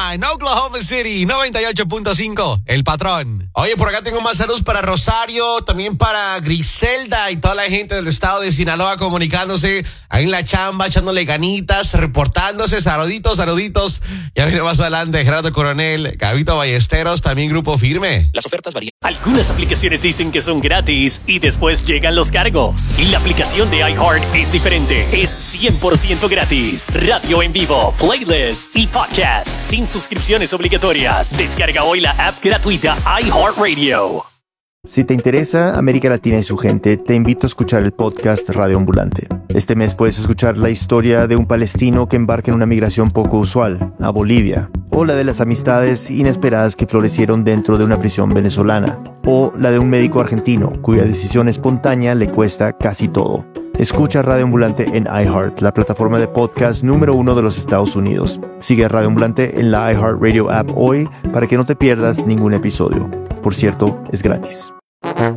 Arizona, en Oklahoma City, 98.5, El Patrón. Oye, por acá tengo más saludos para Rosario, también para Griselda y toda la gente del estado de Sinaloa comunicándose ahí en la chamba, echándole ganitas, reportándose. Saluditos. Ya viene más adelante Gerardo Coronel, Gabito Ballesteros, también Grupo Firme. Las ofertas varían. Algunas aplicaciones dicen que son gratis y después llegan los cargos. Y la aplicación de iHeart es diferente. Es 100% gratis. Radio en vivo, playlists y podcasts sin suscripciones obligatorias. Descarga hoy la app gratuita iHeartRadio. Si te interesa América Latina y su gente, te invito a escuchar el podcast Radio Ambulante. Este mes puedes escuchar la historia de un palestino que embarca en una migración poco usual, a Bolivia, o la de las amistades inesperadas que florecieron dentro de una prisión venezolana, o la de un médico argentino cuya decisión espontánea le cuesta casi todo. Escucha Radio Ambulante en iHeart, la plataforma de podcast número 1 de los Estados Unidos. Sigue a Radio Ambulante en la iHeartRadio app hoy para que no te pierdas ningún episodio. Por cierto, es gratis.